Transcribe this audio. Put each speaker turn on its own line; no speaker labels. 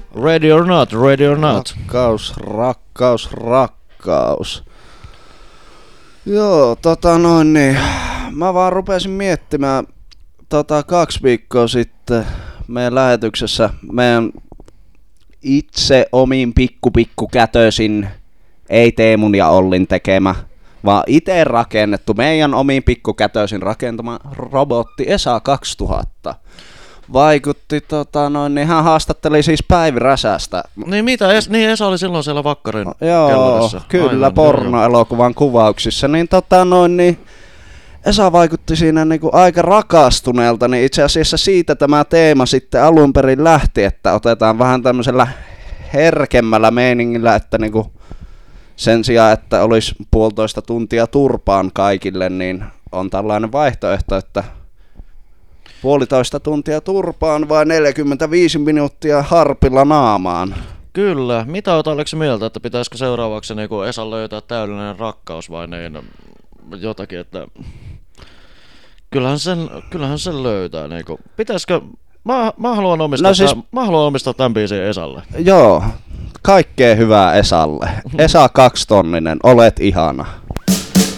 Ready or not, ready or not.
Rakkaus, rakkaus, rakkaus. Joo, niin. Mä vaan rupesin miettimään 2 viikkoa sitten meidän lähetyksessä meidän itse omiin pikkukätösin, ei Teemun ja Ollin tekemä, vaan itse rakennettu meidän omiin pikkukätösin rakentama robotti ESA 2000. Vaikutti, niin hän haastatteli siis Päivi Räsästä.
Niin mitä, Esa oli silloin siellä Vakkarin
kellotessa. Kyllä, pornoelokuvan kuvauksissa. Niin niin Esa vaikutti siinä niinku aika rakastuneelta, niin itse asiassa siitä tämä teema sitten alun perin lähti, että otetaan vähän tämmöisellä herkemmällä meiningillä, että niinku sen sijaan, että olisi 1,5 tuntia turpaan kaikille, niin on tällainen vaihtoehto, että 1,5 tuntia turpaan vai 45 minuuttia harpilla naamaan.
Kyllä. Mitä olet Aleksi mieltä, että pitäisikö seuraavaksi niin Esa löytää täydellinen rakkaus vai niin jotakin, että kyllähän sen löytää. Niin pitäisikö, mä haluan omistaa tämän biisin Esalle.
Joo, kaikkea hyvää Esalle. Esa 2-tonninen, olet ihana.